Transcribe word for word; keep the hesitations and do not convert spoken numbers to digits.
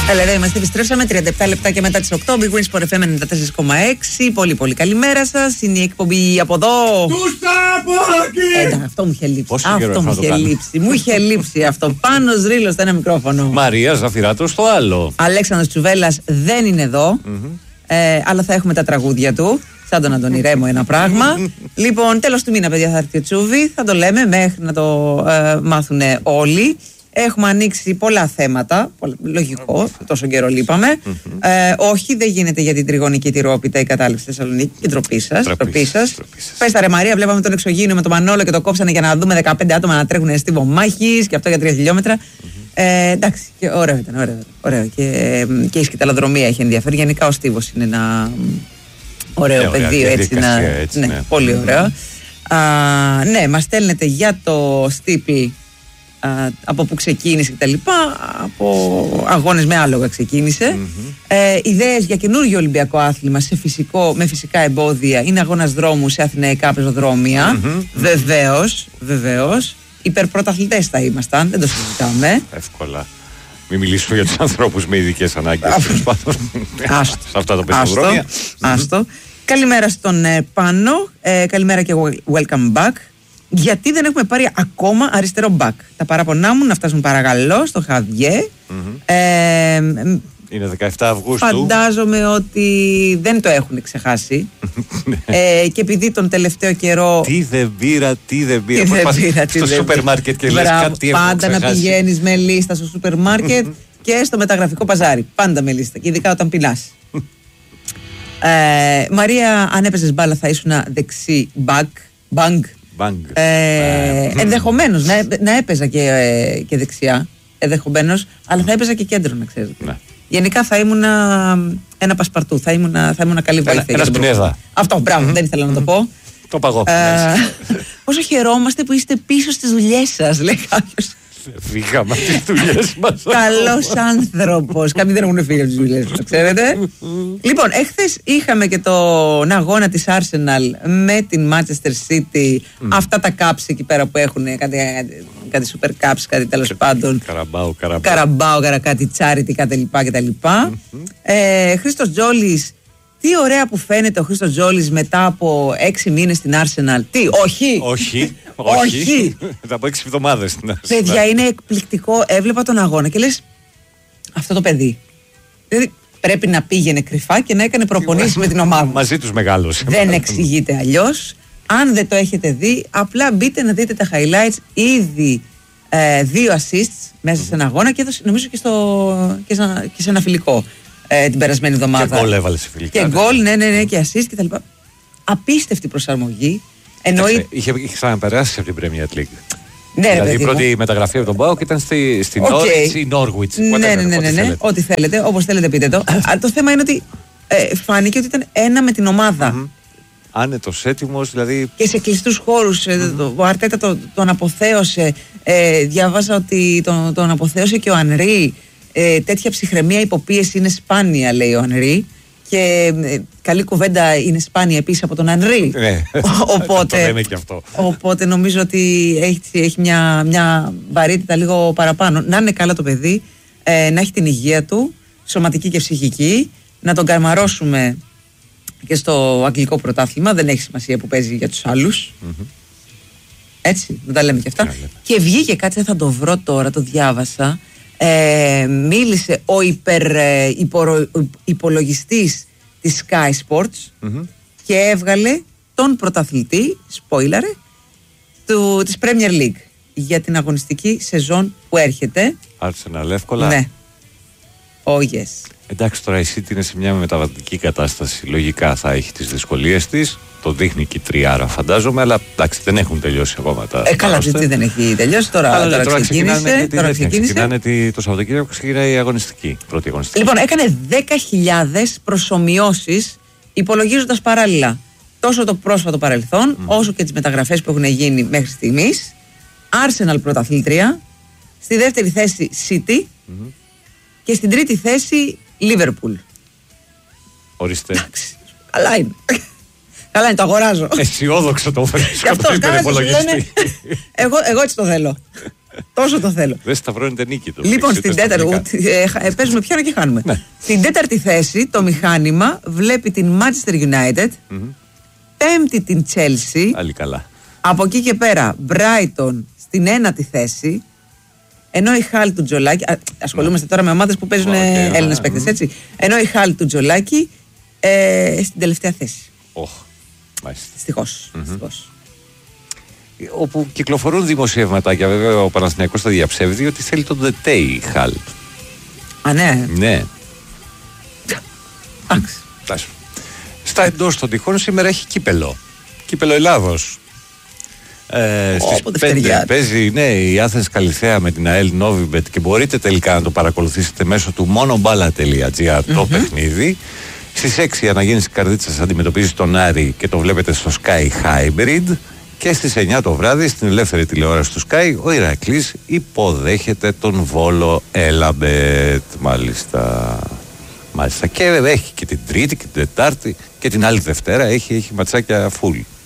Έλα, ρε, είμαστε, επιστρέψαμε τριάντα επτά λεπτά και μετά τις οκτώ. Big Wins for εφ εμ ενενήντα τέσσερα κόμμα έξι. Πολύ, πολύ καλημέρα σας. Είναι η εκπομπή από εδώ. Τους Ταπάκη! Ε, αυτό μου είχε λείψει. Πόσο Αυτό μου είχε λείψει. Μου είχε λείψει αυτό. Πάνος Ρήλος στο ένα μικρόφωνο. Μαρία Ζαφυράτου στο άλλο. Αλέξανδρος Τσουβέλλας δεν είναι εδώ. Mm-hmm. Ε, αλλά θα έχουμε τα τραγούδια του. Σαν τον Αντώνη Ρέμο ένα πράγμα. Λοιπόν, τέλος του μήνα, παιδιά, θα έρθει ο Τσούβι. Θα το λέμε μέχρι να το ε, μάθουν όλοι. Έχουμε ανοίξει πολλά θέματα. Λογικό, τόσο καιρό λείπαμε. Mm-hmm. Ε, όχι, δεν γίνεται για την τριγωνική τυρόπιτα η κατάληψη στη Θεσσαλονίκη. Και ντροπή σας. Πες τα ρε Μαρία, βλέπαμε τον εξωγήινο με τον Μανόλο και το κόψανε για να δούμε δεκαπέντε άτομα να τρέχουν στίβο μάχης και αυτό για τρία χιλιόμετρα. Mm-hmm. Ε, εντάξει, και ωραίο ήταν. Ωραίο, ωραίο. Και, και η σκηταλοδρομία έχει ενδιαφέρει. Γενικά ο στίβος είναι ένα ωραίο ε, πεδίο. Έτσι, να, έτσι, ναι, ναι. Πολύ ωραίο. Mm-hmm. Α, ναι, μας στέλνετε για το στίπι. Uh, από που ξεκίνησε και τα λοιπά, από αγώνες με άλογα ξεκίνησε. Mm-hmm. ε, ιδέες για καινούργιο Ολυμπιακό άθλημα σε φυσικό, με φυσικά εμπόδια. Είναι αγώνας δρόμου σε αθηναϊκά πεζοδρόμια. Mm-hmm. Βεβαίως, βεβαίως. Υπερπρωταθλητές θα ήμασταν, δεν το συζητάμε. Εύκολα. Μην μιλήσουμε για τους ανθρώπους με ειδικές ανάγκες. Άστο. Σε αυτά τα πεζοδρόμια. Άστο. Καλημέρα στον ε, Πάνο. Ε, καλημέρα και welcome back. Γιατί δεν έχουμε πάρει ακόμα αριστερό μπακ. Τα παράπονά μου να φτάσουν παρακαλώ στο Χαβιέ. Mm-hmm. Ε, είναι δεκαεφτά Αυγούστου. Φαντάζομαι ότι δεν το έχουν ξεχάσει. ε, και επειδή τον τελευταίο καιρό. Τι δεν πήρα, τι δεν πήρα. Τι δεν πήρα στο σούπερ μάρκετ και λες κάτι. Πάντα να πηγαίνεις με λίστα στο σούπερ μάρκετ και στο μεταγραφικό παζάρι. Πάντα με λίστα. Και ειδικά όταν πεινάς. ε, Μαρία, αν έπαιζες μπάλα θα ήσουν δεξί μπακ. Μπαγκ. Ε, mm. Ενδεχομένως να, να έπαιζα και, ε, και δεξιά, ενδεχομένως, αλλά θα έπαιζα και κέντρο, να ξέρετε. Ναι. Γενικά θα ήμουν ένα πασπαρτού, θα ήμουν, θα ήμουν καλή βοήθεια. Ένα σπινέδα. Αυτό, μπράβο, mm. δεν ήθελα να το πω. Το παγώ. Ε, πόσο χαιρόμαστε που είστε πίσω στις δουλειές σας, λέει κάποιος. Φύγαμε από τις δουλειές μας. Καλός άνθρωπος. Κάποιοι δεν έχουν φύγει από τις δουλειές μας, ξέρετε. Λοιπόν, εχθές είχαμε και τον αγώνα της Arsenal με την Manchester City. Mm. Αυτά τα caps εκεί πέρα που έχουν κάτι, κάτι super caps, κάτι τέλος πάντων. Καραμπάου, καραμπάου. Καραμπάου, κάτι charity, κτλ. Mm-hmm. ε, Χρήστος Τζόλης. Τι ωραία που φαίνεται ο Χρήστος Τζόλης μετά από έξι μήνες στην Arsenal. Τι, όχι. Όχι. Όχι. Μετά από έξι εβδομάδες στην Arsenal. Παιδιά, είναι εκπληκτικό. Έβλεπα τον αγώνα και λες, αυτό το παιδί. Δηλαδή, πρέπει να πήγαινε κρυφά και να έκανε προπονήσεις με την ομάδα. Μαζί τους μεγάλους. Δεν εξηγείται αλλιώς. Αν δεν το έχετε δει, απλά μπείτε να δείτε τα highlights. Ήδη ε, δύο assists μέσα σε ένα αγώνα και έδωσε, νομίζω και, στο, και, σε, και σε ένα φιλικό. Ε, την περασμένη εβδομάδα. Και γκολ έβαλε σε φιλικά. Και γκολ, ναι, ναι, ναι, και assist και τα λοιπά. Απίστευτη προσαρμογή. Εννοεί... Είχε, είχε ξαναπεράσει από την Premier League. Ναι, δηλαδή η πρώτη μεταγραφή από τον ΠΑΟΚ ήταν στη, στην okay. Norwich. Ναι, ναι, ναι, ναι, ναι, ναι. Ό,τι θέλετε, όπως θέλετε πείτε το. Αλλά το θέμα είναι ότι ε, φάνηκε ότι ήταν ένα με την ομάδα. Mm-hmm. Άνετος, έτοιμος, δηλαδή. Και σε κλειστούς χώρους. Mm-hmm. Ο Αρτέτα τον, τον αποθέωσε. Ε, διάβασα ότι τον, τον αποθέωσε και ο Ανρί. Ε, τέτοια ψυχραιμία υποπίεση είναι σπάνια, λέει ο Ανρί. Και ε, καλή κουβέντα είναι σπάνια επίσης από τον Ανρί. Ναι, οπότε, το λέμε και αυτό. Οπότε νομίζω ότι έχει, έχει μια, μια βαρύτητα λίγο παραπάνω. Να είναι καλά το παιδί, ε, να έχει την υγεία του, σωματική και ψυχική, να τον καρμαρώσουμε και στο αγγλικό πρωτάθλημα. Δεν έχει σημασία που παίζει για τους άλλους. Mm-hmm. Έτσι, δεν τα λέμε και αυτά. Yeah, yeah. Και βγήκε, κάτσε, θα το βρω τώρα, το διάβασα. Ε, μίλησε ο υπερ, ε, υπο, υπολογιστής της Sky Sports mm-hmm. και έβγαλε τον πρωταθλητή, spoiler, του, της Premier League για την αγωνιστική σεζόν που έρχεται. Arsenal, εύκολα. Ναι. Oh yes. Εντάξει, τώρα η City είναι σε μια μεταβατική κατάσταση. Λογικά θα έχει τις δυσκολίες της. Το δείχνει και η τριάρα, φαντάζομαι, αλλά εντάξει, δεν έχουν τελειώσει ακόμα τα. Ε, καλά, τι δεν έχει τελειώσει. Τώρα, αλλά, τώρα, τώρα ξεκίνησε. Τώρα ξεκίνησε. Ξεκινάνε το Σαββατοκύριακο, ξεκινάει η αγωνιστική. Πρώτη αγωνιστική. Λοιπόν, έκανε δέκα χιλιάδες προσομοιώσεις, υπολογίζοντας παράλληλα τόσο το πρόσφατο παρελθόν, mm. όσο και τις μεταγραφές που έχουν γίνει μέχρι στιγμής. Arsenal πρωταθλήτρια. Στη δεύτερη θέση City. Mm-hmm. Και στην τρίτη θέση Liverpool. Ορίστε. Εντάξει, καλά είναι. Καλά, είναι, το αγοράζω. Αισιόδοξο το βρίσκω. Αυτό εγώ, εγώ έτσι το θέλω. Τόσο το θέλω. Δεν σταυρώνεται νίκη το. Λοιπόν, στην τέταρτη. Ε, παίζουμε πιάνο και χάνουμε. Ναι. Στην τέταρτη θέση το μηχάνημα βλέπει την Manchester United. Mm-hmm. Πέμπτη την Chelsea. Άλλη καλά. Από εκεί και πέρα Brighton στην ένατη θέση. Ενώ η Χάλ του Τζολάκη. Ασχολούμαστε ναι. τώρα με ομάδες που παίζουν okay, Έλληνες yeah. παίκτες, έτσι. Ενώ η Χάλ του Τζολάκη ε, στην τελευταία θέση. Oh, μάλιστα. Δυστυχώς. Mm-hmm. Όπου κυκλοφορούν δημοσιευματάκια, βέβαια ο Παναθηναϊκός το διαψεύδει, ότι θέλει τον Δετέι η Χάλ. Α, ναι. Ναι. Εντάξει. Στα εντός των τυχών σήμερα έχει κύπελο. Κύπελο Ελλάδος. Ε, oh, στις πέντε παίζει ναι, η Athens Καλιθέα με την ΑΕΛ Novibet και μπορείτε τελικά να το παρακολουθήσετε μέσω του monombala τελεία gr mm-hmm. το παιχνίδι. Στις έξι η Αναγέννηση Καρδίτσας αντιμετωπίζει τον Άρη και το βλέπετε στο Sky Hybrid. Και στις εννιά το βράδυ στην ελεύθερη τηλεόραση του Sky ο Ηρακλής υποδέχεται τον Βόλο Έλαμπετ. Μάλιστα. Μάλιστα. Και έχει και την Τρίτη και την Τετάρτη και την άλλη Δευτέρα έχει, έχει ματσάκια full.